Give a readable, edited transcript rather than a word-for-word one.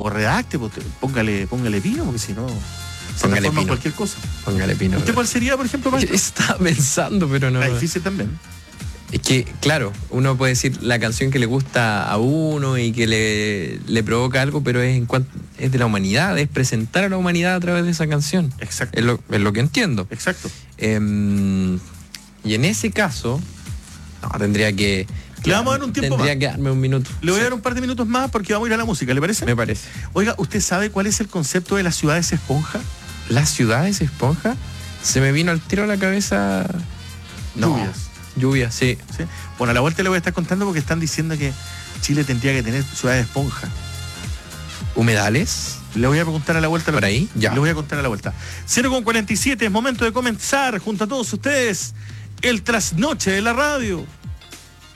redacte, pues, póngale pino, porque si no se Póngale transforma en pino. cualquier cosa. Póngale pino. ¿Usted cuál sería, por ejemplo, maestro? Estaba pensando, pero no. Es difícil también. Es que, claro, uno puede decir la canción que le gusta a uno y que le provoca algo, pero es de la humanidad, es presentar a la humanidad a través de esa canción. Exacto. Es lo que entiendo. Exacto. Y en ese caso, tendría que... Le vamos a dar un tiempo Tendría más. que darme un minuto. Le voy a dar un par de minutos más porque vamos a ir a la música, ¿le parece? Me parece. Oiga, ¿usted sabe cuál es el concepto de las ciudades esponja? ¿Las ciudades esponja? Se me vino al tiro a la cabeza... Lluvias, sí. ¿Sí? Bueno, a la vuelta le voy a estar contando porque están diciendo que Chile tendría que tener ciudades esponja. ¿Humedales? Le voy a preguntar a la vuelta. ¿Por ahí? Ya. Le voy a contar a la vuelta. 0:47, es momento de comenzar junto a todos ustedes el trasnoche de la radio.